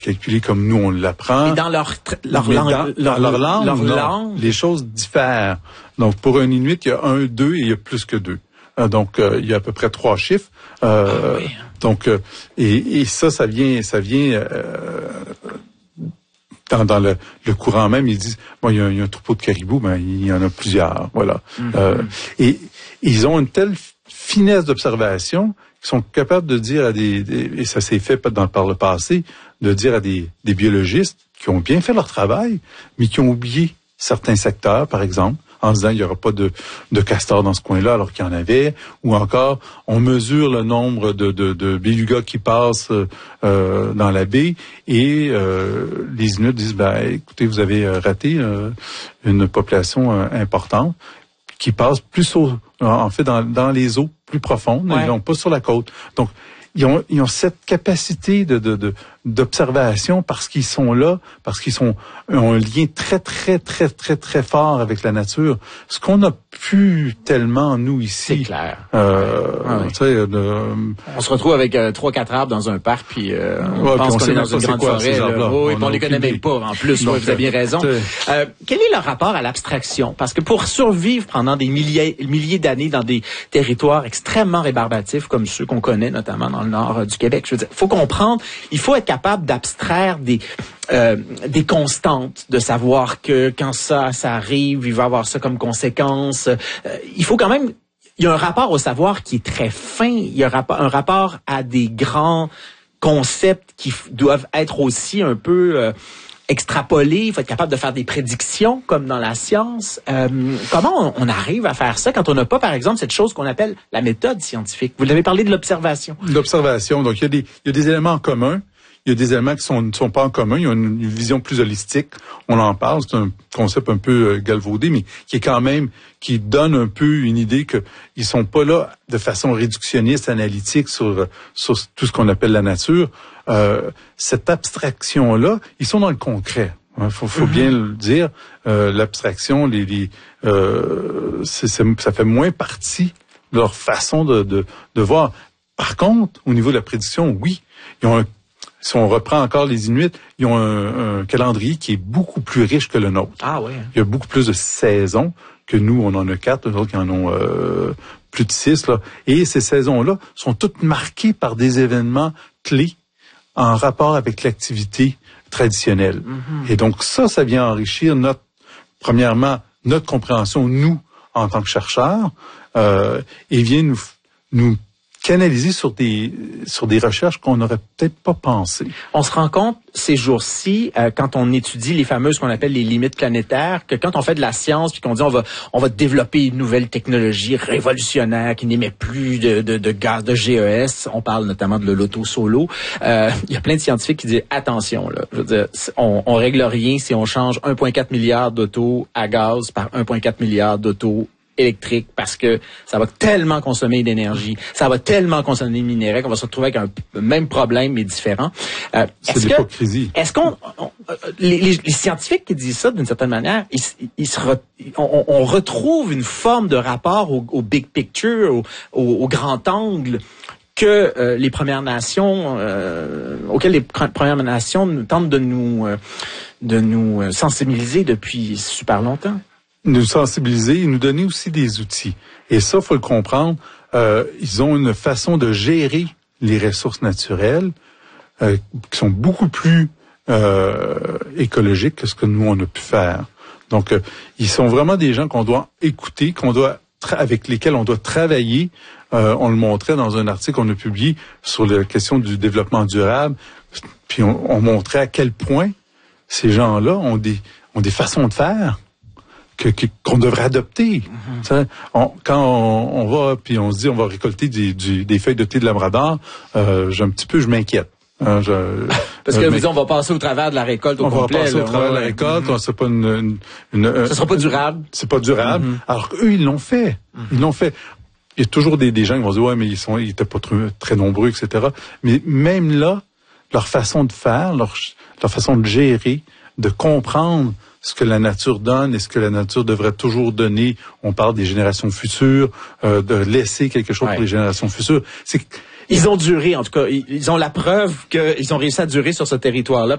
calculé comme nous on l'apprend. Et dans leur langue, les choses diffèrent. Donc pour un Inuit, il y a 1, 2 et il y a plus que 2. Donc il y a à peu près 3 chiffres. Oui. Donc et ça vient dans le courant même. Ils disent bon, il y a un troupeau de caribous, mais il y en a plusieurs. Voilà. Et ils ont une telle finesse d'observation qu'ils sont capables de dire et ça s'est fait par le passé, de dire à des biologistes qui ont bien fait leur travail, mais qui ont oublié certains secteurs, par exemple, en disant il n'y aura pas de castors dans ce coin-là alors qu'il y en avait, ou encore on mesure le nombre de belugas qui passent dans la baie et les Inuits disent écoutez, vous avez raté une population importante qui passe plus dans les eaux plus profondes, ils vont pas sur la côte. Donc ils ont cette capacité d'observation parce qu'ils sont là, parce qu'ils ont un lien très, très, très, très, très fort avec la nature. Ce qu'on n'a plus tellement, nous, ici. C'est clair. On se retrouve avec 3-4 arbres dans un parc, puis on pense qu'on est dans une grande forêt. Oui, on les connaît même pas, en plus. Donc, vous avez bien raison. Quel est leur rapport à l'abstraction? Parce que pour survivre pendant des milliers d'années dans des territoires extrêmement rébarbatifs, comme ceux qu'on connaît, notamment dans le nord du Québec, je veux dire, faut comprendre, il faut être capable d'abstraire des constantes, de savoir que quand ça arrive, il va avoir ça comme conséquence. Il faut quand même, il y a un rapport au savoir qui est très fin. Il y a un rapport à des grands concepts qui doivent être aussi un peu extrapolés. Il faut être capable de faire des prédictions comme dans la science. Comment on arrive à faire ça quand on n'a pas, par exemple, cette chose qu'on appelle la méthode scientifique? Vous l'avez parlé de l'observation. L'observation. Donc, il y a des éléments en commun. Il y a des éléments qui ne sont pas en commun. Il y a une vision plus holistique. On en parle. C'est un concept un peu galvaudé, mais qui donne un peu une idée que ils sont pas là de façon réductionniste, analytique sur tout ce qu'on appelle la nature. Cette abstraction-là, ils sont dans le concret. Faut bien le dire. L'abstraction, ça fait moins partie de leur façon de voir. Par contre, au niveau de la prédiction, oui, ils ont si on reprend encore les Inuits, ils ont un calendrier qui est beaucoup plus riche que le nôtre. Ah oui. Il y a beaucoup plus de saisons que nous, on en a 4, eux autres qui en ont plus de 6. Là. Et ces saisons-là sont toutes marquées par des événements clés en rapport avec l'activité traditionnelle. Et donc ça vient enrichir premièrement, notre compréhension, nous, en tant que chercheurs, et vient nous canaliser sur des recherches qu'on n'aurait peut-être pas pensé. On se rend compte ces jours-ci, quand on étudie les fameuses qu'on appelle les limites planétaires, que quand on fait de la science puis qu'on dit on va développer une nouvelle technologie révolutionnaire qui n'émet plus de gaz de GES, on parle notamment de l'auto solo. Il y a plein de scientifiques qui disent attention là, je veux dire, on règle rien si on change 1,4 milliard d'autos à gaz par 1,4 milliard d'autos électrique, parce que ça va tellement consommer d'énergie, ça va tellement consommer de minerais qu'on va se retrouver avec un même problème mais différent. C'est l'hypocrisie. Est-ce qu'on les scientifiques qui disent ça d'une certaine manière, on retrouve une forme de rapport au big picture, au grand angle que les Premières Nations auxquelles les Premières Nations tentent de nous sensibiliser depuis super longtemps? Nous sensibiliser et nous donner aussi des outils. Et ça, faut le comprendre. Ils ont une façon de gérer les ressources naturelles qui sont beaucoup plus écologiques que ce que nous, on a pu faire. Donc, ils sont vraiment des gens qu'on doit écouter, avec lesquels on doit travailler. On le montrait dans un article qu'on a publié sur la question du développement durable. Puis on montrait à quel point ces gens-là ont des façons de faire qu'on devrait adopter. Quand on va puis on se dit on va récolter des feuilles de thé de Labrador, je m'inquiète. Parce que vous dites, on va passer au travers de la récolte au complet. On va passer au travers de la récolte. C'est pas ça sera pas durable. C'est pas durable. Alors qu'eux, ils l'ont fait. Ils l'ont fait. Il y a toujours des gens qui vont dire ouais, mais ils étaient pas très nombreux, etc. Mais même là, leur façon de faire, leur façon de gérer, de comprendre ce que la nature donne et ce que la nature devrait toujours donner. On parle des générations futures, de laisser quelque chose pour les générations futures. Ils ont duré, en tout cas. Ils ont la preuve qu'ils ont réussi à durer sur ce territoire-là